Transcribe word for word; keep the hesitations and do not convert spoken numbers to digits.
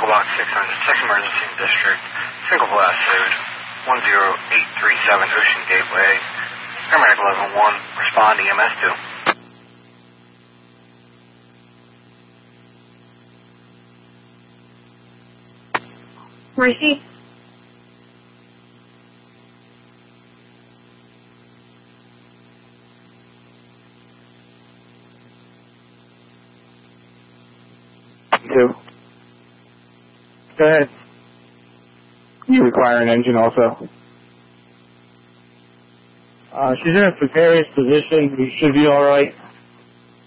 Box six hundred, Texas Emergency District, single blast code one zero eight three seven Ocean Gateway, paramedic eleven one, respond E M S two. Mercy. Two. Go ahead. You require an engine also. Uh, she's in a precarious position. You should be alright.